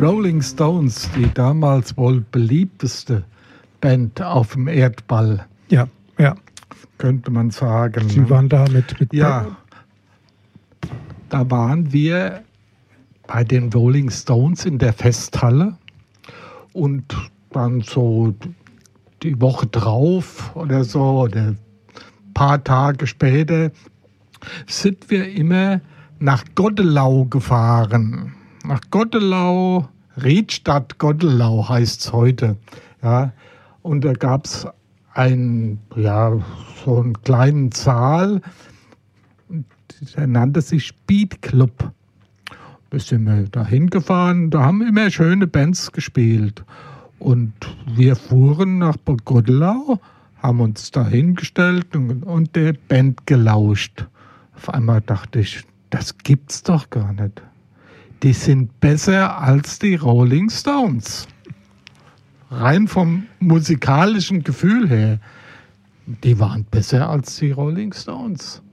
Rolling Stones, die damals wohl beliebteste Band auf dem Erdball. Ja, ja. Könnte man sagen. Sie waren da mit ja. Da waren wir bei den Rolling Stones in der Festhalle und dann so die Woche drauf oder so oder ein paar Tage später sind wir immer nach Gottelau gefahren. Nach Gottelau, Riedstadt Gottelau heißt es heute. Ja. Und da gab es so einen kleinen Saal, der nannte sich Speed Club. Da sind wir da hingefahren, da haben immer schöne Bands gespielt. Und wir fuhren nach Gottelau, haben uns da hingestellt und der Band gelauscht. Auf einmal dachte ich, das gibt's doch gar nicht. Die sind besser als die Rolling Stones. Rein vom musikalischen Gefühl her. Die waren besser als die Rolling Stones.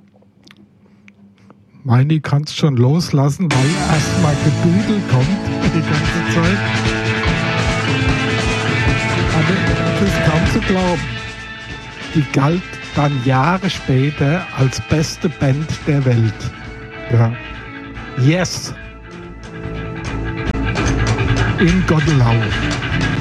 Meini, kannst schon loslassen, weil erstmal Gedudel kommt die ganze Zeit. Aber das ist kaum zu glauben. Die galt dann Jahre später als beste Band der Welt. Ja. Yes! In Gottelau.